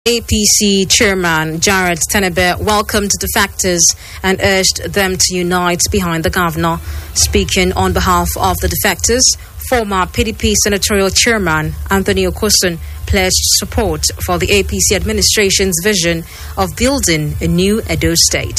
APC chairman Jared Tenebe welcomed defectors and urged them to unite behind the governor. Speaking on behalf of the defectors, former PDP senatorial chairman Anthony Okosun pledged support for the APC administration's vision of building a new Edo state.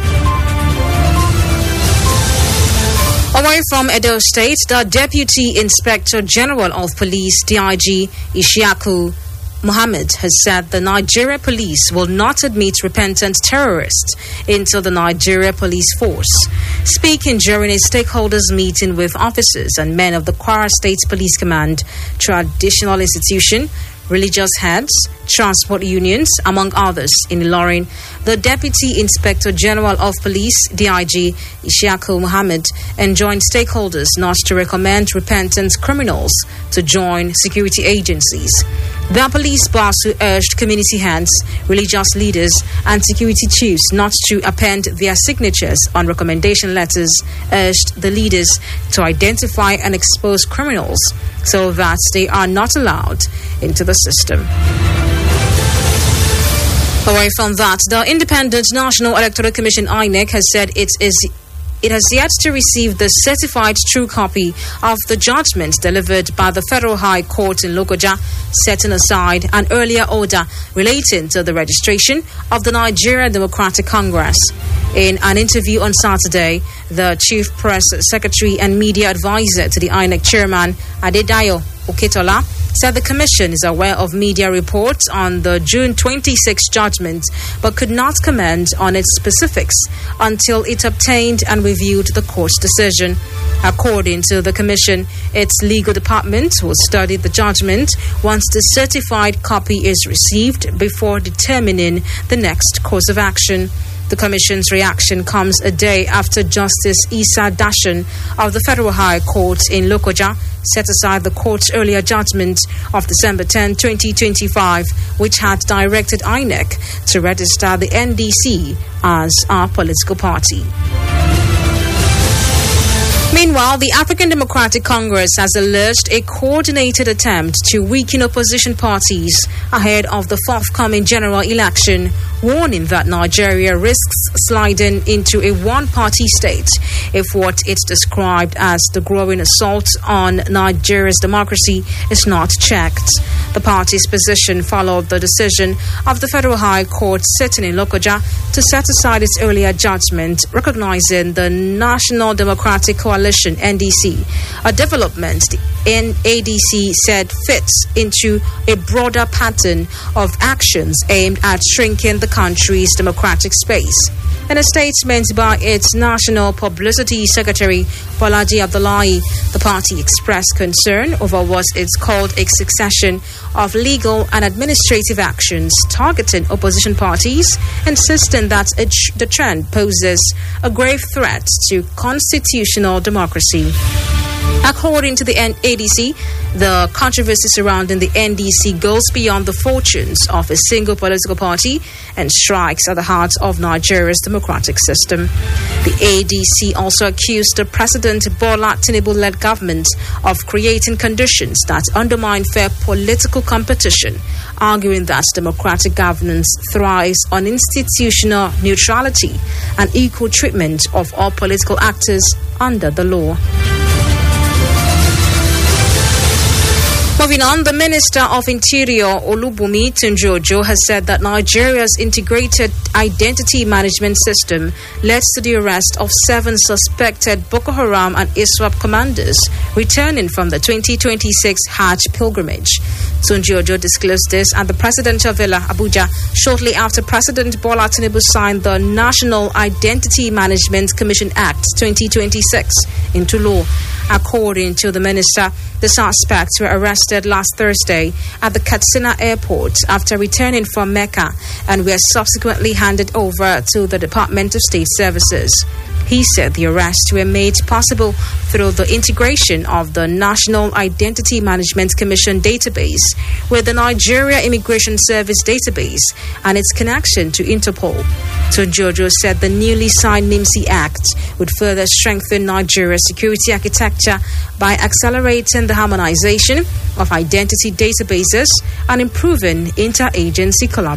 Away from Edo State, the Deputy Inspector General of Police, DIG Isiaku Muhammad, has said the Nigeria police will not admit repentant terrorists into the Nigeria police force. Speaking during a stakeholders meeting with officers and men of the Kwara State Police Command, traditional institution, religious heads, transport unions, among others, in Ilorin, the Deputy Inspector General of Police, DIG Isiaku Muhammad, enjoined stakeholders not to recommend repentant criminals to join security agencies. The police boss, who urged community heads, religious leaders, and security chiefs not to append their signatures on recommendation letters, urged the leaders to identify and expose criminals so that they are not allowed into the system. Away from that, the Independent National Electoral Commission INEC has said it has yet to receive the certified true copy of the judgment delivered by the Federal High Court in Lokoja, setting aside an earlier order relating to the registration of the Nigeria Democratic Congress. In an interview on Saturday, the Chief Press Secretary and Media Advisor to the INEC Chairman, Adedayo Oketola, said the Commission is aware of media reports on the June 26 judgment, but could not comment on its specifics until it obtained and reviewed the court's decision. According to the Commission, its legal department will study the judgment once the certified copy is received before determining the next course of action. The Commission's reaction comes a day after Justice Isa Dashan of the Federal High Court in Lokoja set aside the court's earlier judgment of December 10, 2025, which had directed INEC to register the NDC as a political party. Meanwhile, the African Democratic Congress has alleged a coordinated attempt to weaken opposition parties ahead of the forthcoming general election, warning that Nigeria risks sliding into a one-party state if what it's described as the growing assault on Nigeria's democracy is not checked. The party's position followed the decision of the Federal High Court sitting in Lokoja to set aside its earlier judgment, recognizing the National Democratic Coalition, NDC, a development the NADC said fits into a broader pattern of actions aimed at shrinking the country's democratic space. In a statement by its National Publicity Secretary, Bolaji Abdullahi, the party expressed concern over what it's called a succession of legal and administrative actions targeting opposition parties, insisting that the trend poses a grave threat to constitutional democracy. According to the NADC, the controversy surrounding the NDC goes beyond the fortunes of a single political party and strikes at the heart of Nigeria's democratic system. The ADC also accused the President Bola Tinubu-led government of creating conditions that undermine fair political competition, arguing that democratic governance thrives on institutional neutrality and equal treatment of all political actors under the law. Moving on, the Minister of Interior, Olubunmi Tunji-Ojo, has said that Nigeria's integrated identity management system led to the arrest of 7 suspected Boko Haram and ISWAP commanders returning from the 2026 Hajj pilgrimage. Tunji-Ojo disclosed this at the Presidential Villa, Abuja, shortly after President Bola Tinubu signed the National Identity Management Commission Act 2026 into law. According to the minister, the suspects were arrested last Thursday at the Katsina airport after returning from Mecca and were subsequently handed over to the Department of State Services. He said the arrests were made possible through the integration of the National Identity Management Commission database with the Nigeria Immigration Service database and its connection to Interpol. Tunjojo said the newly signed NIMSI Act would further strengthen Nigeria's security architecture by accelerating the harmonization of identity databases and improving interagency collaboration.